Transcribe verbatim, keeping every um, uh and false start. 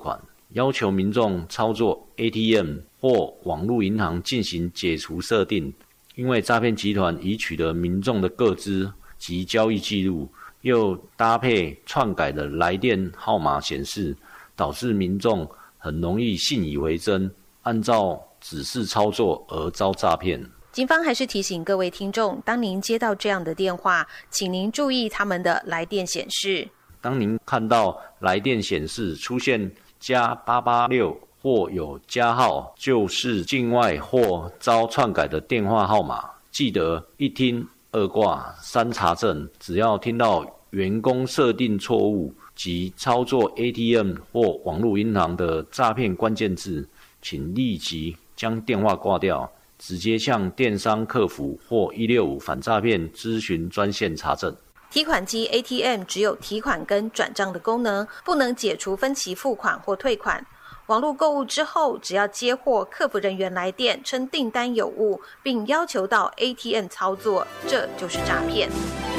款，要求民众操作 A T M 或网络银行进行解除设定。因为诈骗集团已取得民众的个资及交易记录，又搭配篡改的来电号码显示，导致民众很容易信以为真，按照指示操作而遭诈骗。 警方还是提醒各位听众，当您接到这样的电话，请您注意他们的来电显示。 当您看到来电显示出现加八八六或有加号，就是境外或遭篡改的电话号码，记得一听二挂三查证。只要听到员工设定错误及操作 A T M 或网络银行的诈骗关键字，请立即将电话挂掉，直接向电商客服或一六五反诈骗咨询专线查证。 提款机 A T M 只有提款跟转账的功能，不能解除分期付款或退款。网络购物之后，只要接获客服人员来电称订单有误，并要求到 A T M 操作，这就是诈骗。